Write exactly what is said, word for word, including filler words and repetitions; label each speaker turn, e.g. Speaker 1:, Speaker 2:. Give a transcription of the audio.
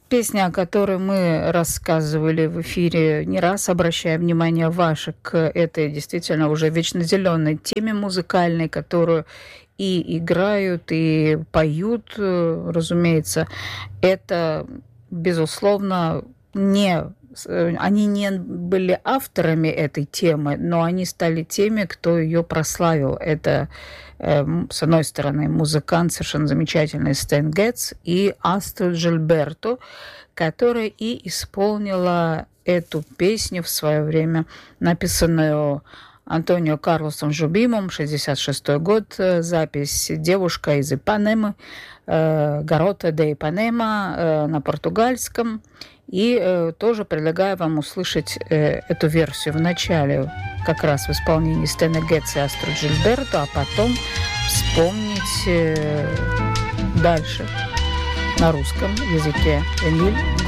Speaker 1: Песня, о которой мы рассказывали в эфире, не раз обращая внимание ваше к этой действительно уже вечно зеленой теме музыкальной, которую и играют, и поют, разумеется. Это, безусловно, не... Они не были авторами этой темы, но они стали теми, кто ее прославил. Это, с одной стороны, музыкант совершенно замечательный Стэн Гетц и Астрид Жильберто, которая и исполнила эту песню в свое время, написанную Антонио Карлосом Жубимом, шестьдесят шестой год, запись «Девушка из Ипанемы», «Гарота де Ипанема» на португальском. И э, тоже предлагаю вам услышать э, эту версию в начале, как раз в исполнении Стэна Гетца и Астрид Жильберто, а потом вспомнить э, дальше на русском языке. Эмиль